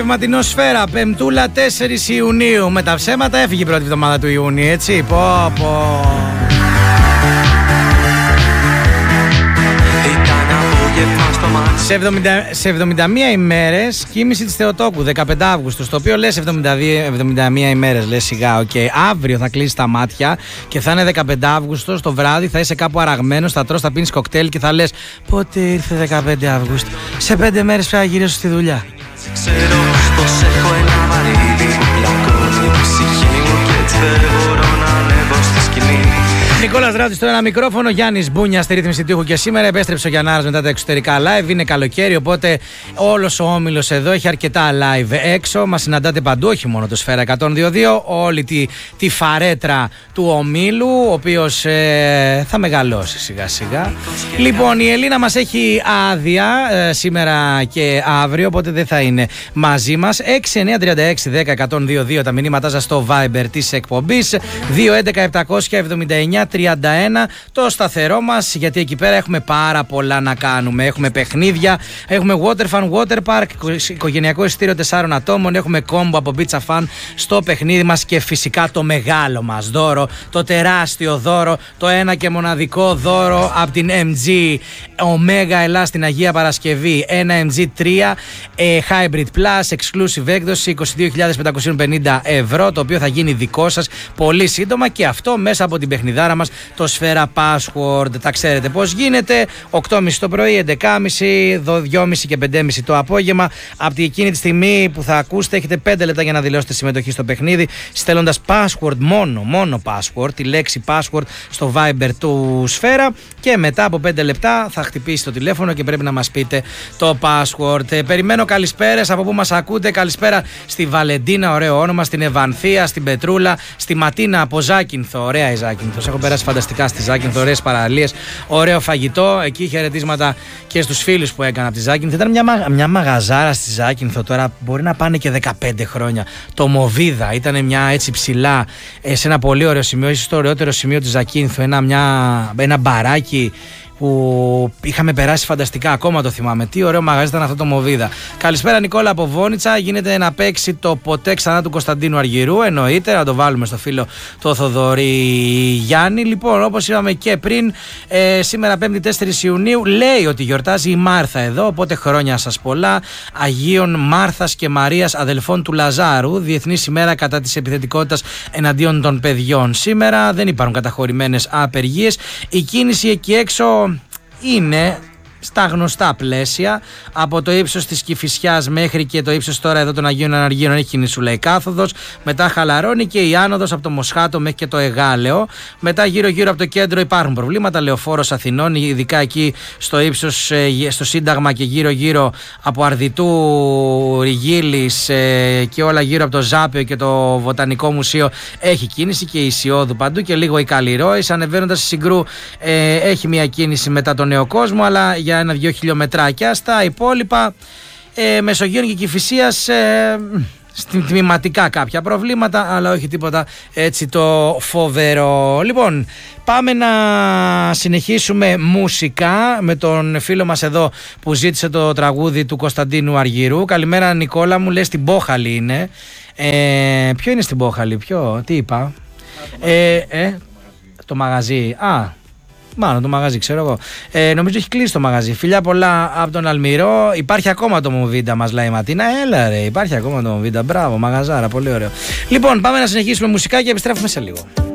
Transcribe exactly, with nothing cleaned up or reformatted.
Ματινό Σφαίρα, Πεμπτούλα τέσσερις Ιουνίου. Με τα ψέματα έφυγε η πρώτη εβδομάδα του Ιούνιου, έτσι. Πω πω. Σε, εβδομήντα, σε εβδομήντα μία ημέρες κοίμηση της Θεοτόκου, δεκαπέντε Αυγούστου. Το οποίο λες εβδομήντα δύο, εβδομήντα μία ημέρες, λες σιγά, οκ. Okay. Αύριο θα κλείσεις τα μάτια και θα είναι δεκαπέντε Αυγούστου. Το βράδυ θα είσαι κάπου αραγμένος, θα τρως, θα πίνεις κοκτέιλ και θα λες πότε ήρθε δεκαπέντε Αυγούστου. Σε πέντε μέρες πια γυρίσω στη δουλειά. Ξέρω πως έχω ένα βαρύδι που πλακώνει η ψυχή μου και έτσι δεν μπορώ να ανέβω στη σκηνή. Νικόλας Ράτσος στο ένα μικρόφωνο, Γιάννης Μπούνια στη ρύθμιση τείχου και σήμερα επέστρεψε ο Γιαννάρας μετά τα εξωτερικά live. Είναι καλοκαίρι, οπότε όλος ο όμιλος εδώ έχει αρκετά live έξω. Μας συναντάτε παντού, όχι μόνο το Σφαίρα εκατόν δύο δύο, όλη τη, τη φαρέτρα του ομίλου, ο οποίος ε, θα μεγαλώσει σιγά σιγά. Λοιπόν, η Ελίνα μας έχει άδεια ε, σήμερα και αύριο, οπότε δεν θα είναι μαζί μας. έξι εννιά τρία έξι δέκα εκατόν δύο δύο τα μηνύματά σας στο Viber της εκπομπής. δύο έντεκα επτακόσια εβδομήντα εννιά τριάντα ένα το σταθερό μας, γιατί εκεί πέρα έχουμε πάρα πολλά να κάνουμε. Έχουμε παιχνίδια, έχουμε water fun water park, οικογενειακό εισιτήριο τεσσάρων ατόμων, έχουμε κόμπο από Pizza Fun στο παιχνίδι μας και φυσικά το μεγάλο μας δώρο, το τεράστιο δώρο, το ένα και μοναδικό δώρο από την εμ τζι Omega Ελλάς στην Αγία Παρασκευή. Ένα εμ τζι τρία ε, Hybrid Plus, exclusive έκδοση, είκοσι δύο χιλιάδες πεντακόσια πενήντα ευρώ, το οποίο θα γίνει δικό σας πολύ σύντομα και αυτό μέσα από την παιχνιδάρα μας, το Σφαίρα Password. Τα ξέρετε πώς γίνεται. οκτώ και μισή το πρωί, έντεκα και μισή, δυόμιση και πέντε και μισή το απόγευμα. Από την εκείνη τη στιγμή που θα ακούσετε, έχετε πέντε λεπτά για να δηλώσετε συμμετοχή στο παιχνίδι, στέλνοντας password, μόνο, μόνο password, τη λέξη password στο Viber του Σφαίρα. Και μετά από πέντε λεπτά θα χτυπήσει το τηλέφωνο και πρέπει να μας πείτε το password. Ε, περιμένω καλησπέρες από που μας ακούτε. Καλησπέρα στη Βαλεντίνα, ωραίο όνομα, στην Ευανθία, στην Πετρούλα, στη Ματίνα από Ζάκυνθο. Ωραία η Ζάκυνθος. Έχω περάσει φανταστικά στη Ζάκυνθο, ωραίες παραλίες, ωραίο φαγητό. Εκεί χαιρετίσματα και στους φίλους που έκανα από τη Ζάκυνθο. Ήταν μια, μια μαγαζάρα στη Ζάκυνθο, τώρα μπορεί να πάνε και δεκαπέντε χρόνια. Το Μοβίδα ήταν μια έτσι ψηλά, σε ένα πολύ ωραίο σημείο, ίσως το ωραιότερο σημείο της Ζάκυνθο. Ένα, μια, ένα μπαράκι που είχαμε περάσει φανταστικά, ακόμα το θυμάμαι. Τι ωραίο μαγαζί ήταν αυτό το Μοβίδα. Καλησπέρα Νικόλα από Βόνιτσα. Γίνεται να παίξει το ποτέ ξανά του Κωνσταντίνου Αργυρού. Εννοείται, να το βάλουμε στο φίλο το Θοδωρή Γιάννη. Λοιπόν, όπως είπαμε και πριν, ε, σήμερα πέμπτη τέσσερις Ιουνίου λέει ότι γιορτάζει η Μάρθα εδώ. Οπότε χρόνια σας πολλά. Αγίων Μάρθας και Μαρίας, αδελφών του Λαζάρου. Διεθνής ημέρα κατά της επιθετικότητας εναντίον των παιδιών. Σήμερα δεν υπάρχουν καταχωρημένες απεργίες. Η κίνηση εκεί έξω είναι στα γνωστά πλαίσια. Από το ύψος της Κηφισιάς μέχρι και το ύψος τώρα εδώ των Αγίων Αναργύρων έχει κινησούλα η κάθοδος. Μετά χαλαρώνει και η άνοδος από το Μοσχάτο μέχρι και το Εγάλεο. Μετά γύρω γύρω από το κέντρο υπάρχουν προβλήματα. Λεωφόρος Αθηνών, ειδικά εκεί στο ύψος, στο Σύνταγμα και γύρω γύρω από Αρδιτού, Ριγίλης και όλα γύρω από το Ζάπιο και το Βοτανικό Μουσείο έχει κίνηση, και η Ισιώδου παντού και λίγο η Καλλιρόης. Ανεβαίνοντας στη Συγκρού ε, έχει μια κίνηση μετά τον Νέο Κόσμο, αλλά για ένα-δυο χιλιομετράκια. Στα υπόλοιπα ε, Μεσογείων και Κηφισίας ε, τμηματικά κάποια προβλήματα, αλλά όχι τίποτα έτσι το φοβερό. Λοιπόν, πάμε να συνεχίσουμε μουσικά με τον φίλο μας εδώ που ζήτησε το τραγούδι του Κωνσταντίνου Αργυρού. Καλημέρα Νικόλα μου, λες στην Πόχαλη είναι. Ε, ποιο είναι στην Πόχαλη, ποιο, τι είπα, ε, ε, το μαγαζί, α μάλλον το μαγαζί, ξέρω εγώ. Ε, νομίζω έχει κλείσει το μαγαζί. Φιλιά πολλά από τον Αλμυρό. Υπάρχει ακόμα το Μοβίντα, μας λέει η Ματίνα. Έλα ρε, υπάρχει ακόμα το Μοβίντα. Μπράβο, μαγαζάρα, πολύ ωραίο. Λοιπόν, πάμε να συνεχίσουμε μουσικά και επιστρέφουμε σε λίγο.